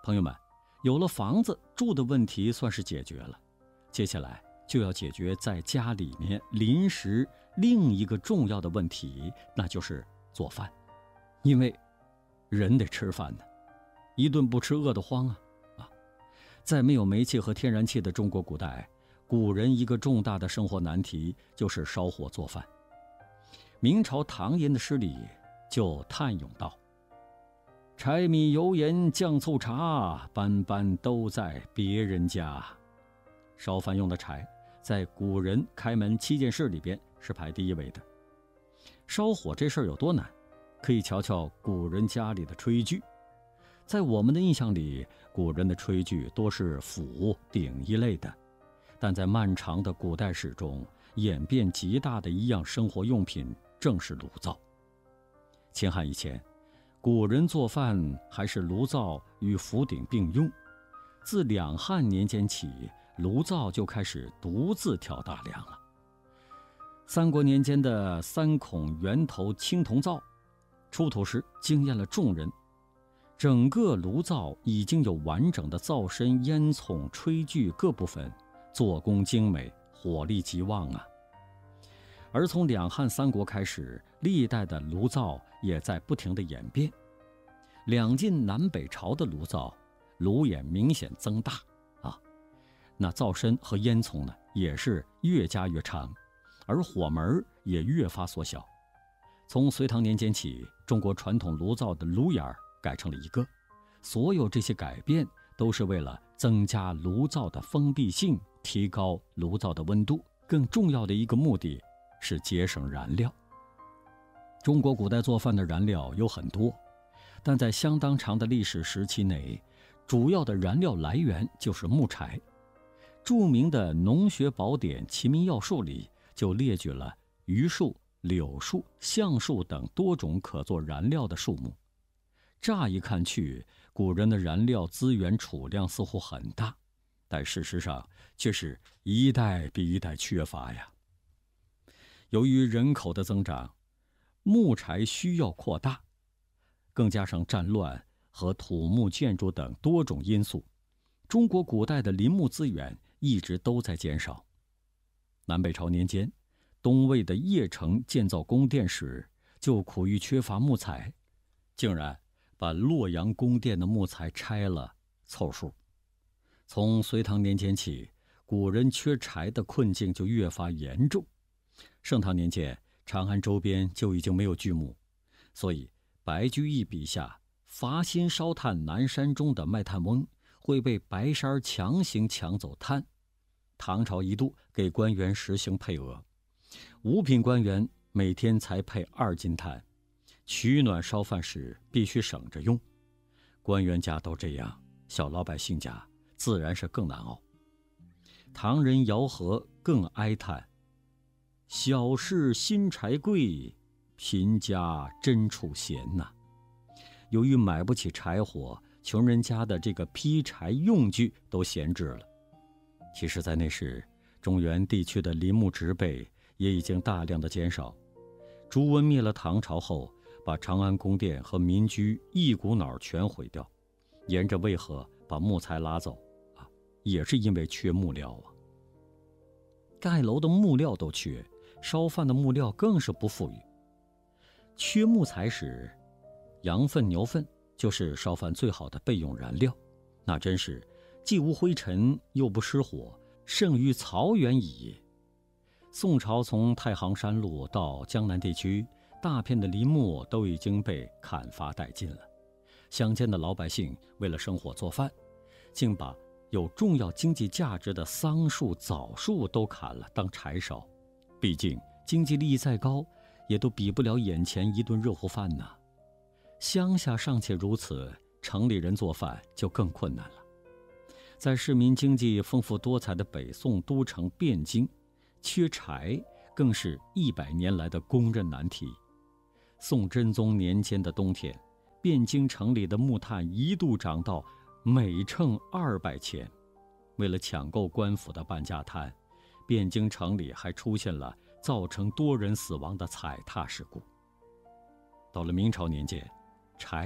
朋友们，有了房子住的问题算是解决了，接下来就要解决在家里面临时另一个重要的问题，那就是做饭。因为人得吃饭呢，一顿不吃饿得慌啊！在没有煤气和天然气的中国古代，古人一个重大的生活难题就是烧火做饭。明朝唐寅的诗里就叹咏道：柴米油盐酱醋茶，般般都在别人家。烧饭用的柴在古人开门7件事里边是排第1位的。烧火这事儿有多难，可以瞧瞧古人家里的炊具。在我们的印象里，古人的炊具多是釜鼎一类的，但在漫长的古代史中，演变极大的一样生活用品正是炉灶。秦汉以前，古人做饭还是炉灶与釜鼎并用，自两汉年间起，炉灶就开始独自挑大梁了。三国年间的3孔圆头青铜灶出土时惊艳了众人，整个炉灶已经有完整的灶身、烟囱、炊具各部分，做工精美，火力极旺啊。而从两汉三国开始，历代的炉灶也在不停地演变。两晋南北朝的炉灶，炉眼明显增大那灶身和烟囱呢，也是越加越长，而火门也越发缩小。从隋唐年间起，中国传统炉灶的炉眼改成了1个。所有这些改变都是为了增加炉灶的封闭性，提高炉灶的温度。更重要的一个目的是节省燃料。中国古代做饭的燃料有很多，但在相当长的历史时期内，主要的燃料来源就是木柴。著名的农学宝典《齐民要术》里就列举了榆树、柳树、橡树等多种可做燃料的树木。乍一看去，古人的燃料资源储量似乎很大，但事实上却是一代比一代缺乏呀。由于人口的增长，木柴需要扩大，更加上战乱和土木建筑等多种因素，中国古代的林木资源一直都在减少。南北朝年间，东魏的邺城建造宫殿时就苦于缺乏木材，竟然把洛阳宫殿的木材拆了凑数。从隋唐年间起，古人缺柴的困境就越发严重。盛唐年间，长安周边就已经没有巨木，所以白居易笔下伐薪烧炭南山中的卖炭翁会被白衫强行抢走炭。唐朝一度给官员实行配额，5品官员每天才配2斤炭，取暖烧饭时必须省着用。官员家都这样，小老百姓家自然是更难熬。唐人姚和更哀叹：小事新柴贵，贫家真处闲呐。由于买不起柴火，穷人家的这个劈柴用具都闲置了。其实在那时，中原地区的林木植被也已经大量的减少。朱温灭了唐朝后，把长安宫殿和民居一股脑全毁掉，沿着渭河把木材拉走也是因为缺木料啊。盖楼的木料都缺，烧饭的木料更是不富裕。缺木材时，羊粪、牛粪就是烧饭最好的备用燃料，那真是既无灰尘又不失火，胜于草原矣。宋朝从太行山路到江南地区，大片的林木都已经被砍伐殆尽了。乡间的老百姓为了生火做饭，竟把有重要经济价值的桑树、枣树都砍了当柴烧。毕竟经济利益再高，也都比不了眼前一顿热乎饭呐。乡下尚且如此，城里人做饭就更困难了。在市民经济丰富多彩的北宋都城汴京，缺柴更是100年来的公认难题。宋真宗年间的冬天，汴京城里的木炭一度涨到每秤200钱。为了抢购官府的半价炭，汴京城里还出现了造成多人死亡的踩踏事故。到了明朝年间，柴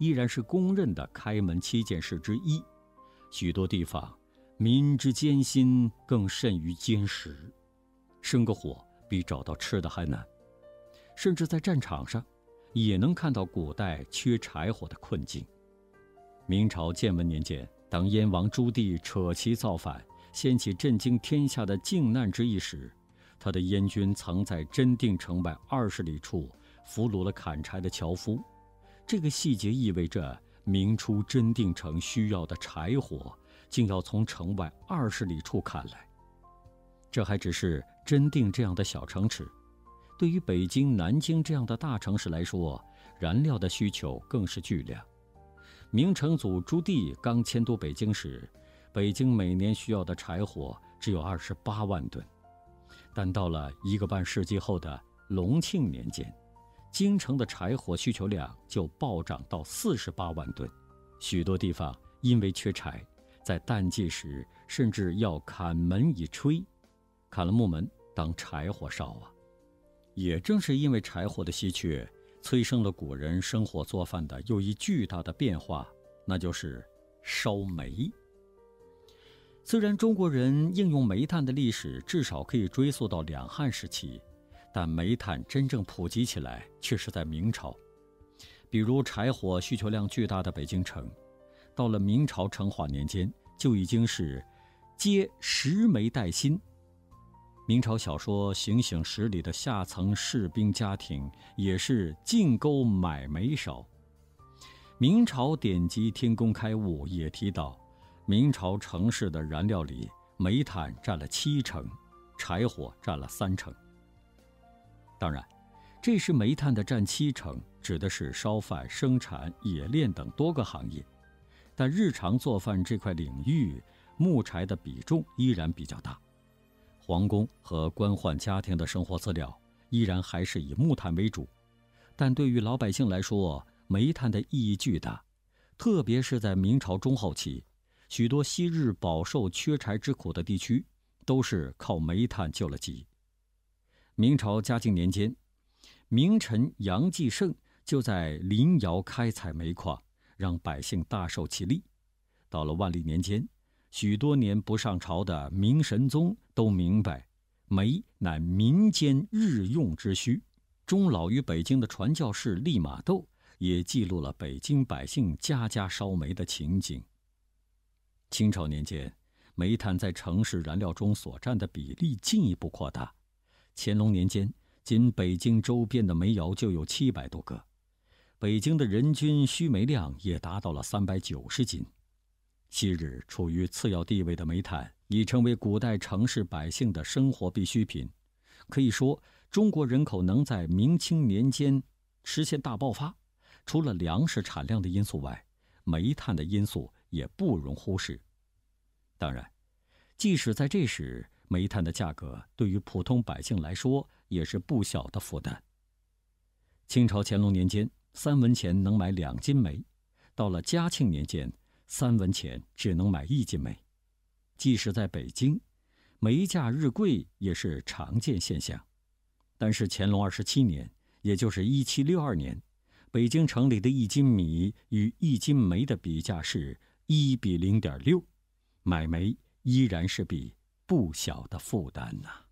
依然是公认的开门7件事之一。许多地方民之艰辛更甚于坚石，生个火比找到吃的还难。甚至在战场上也能看到古代缺柴火的困境。明朝建文年间，当燕王朱棣扯旗造反，掀起震惊天下的靖难之役时，他的燕军曾在真定城外20里处俘虏了砍柴的樵夫。这个细节意味着明初真定城需要的柴火竟要从城外20里处砍来。这还只是真定这样的小城池，对于北京、南京这样的大城市来说，燃料的需求更是巨量。明成祖朱棣刚迁都北京时，北京每年需要的柴火只有28万吨，但到了1个半世纪后的隆庆年间，京城的柴火需求量就暴涨到48万吨。许多地方因为缺柴，在淡季时甚至要砍门以炊，砍了木门当柴火烧啊。也正是因为柴火的稀缺，催生了古人生火做饭的又一巨大的变化，那就是烧煤。虽然中国人应用煤炭的历史至少可以追溯到两汉时期，但煤炭真正普及起来却是在明朝。比如柴火需求量巨大的北京城，到了明朝成化年间就已经是皆拾煤带薪。明朝小说《行省十里》的下层士兵家庭也是进沟买煤烧。明朝典籍《天工开物》也提到，明朝城市的燃料里，煤炭占了70%，柴火占了30%。当然，这时煤炭的占70%指的是烧饭、生产、冶炼等多个行业，但日常做饭这块领域，木柴的比重依然比较大。皇宫和官宦家庭的生活资料依然还是以木炭为主，但对于老百姓来说，煤炭的意义巨大，特别是在明朝中后期，许多昔日饱受缺柴之苦的地区都是靠煤炭救了急。明朝嘉靖年间，名臣杨继盛就在临窑开采煤矿，让百姓大受其利。到了万历年间，许多年不上朝的明神宗都明白煤乃民间日用之需。终老于北京的传教士利玛窦也记录了北京百姓家家烧煤的情景。清朝年间，煤炭在城市燃料中所占的比例进一步扩大。乾隆年间，仅北京周边的煤窑就有700多个，北京的人均需煤量也达到了390斤。昔日处于次要地位的煤炭已成为古代城市百姓的生活必需品。可以说，中国人口能在明清年间实现大爆发，除了粮食产量的因素外，煤炭的因素也不容忽视。当然，即使在这时，煤炭的价格对于普通百姓来说也是不小的负担。清朝乾隆年间，3文钱能买2斤煤，到了嘉庆年间，3文钱只能买1斤煤。即使在北京，煤价日贵也是常见现象。但是乾隆27年，也就是1762年，北京城里的1斤米与1斤煤的比价是1:0.6，买煤依然是笔不小的负担呐。